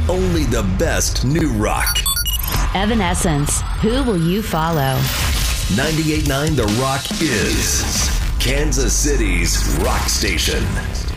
only the best new rock. Evanescence, who will you follow? 98.9 The Rock is Kansas City's rock station.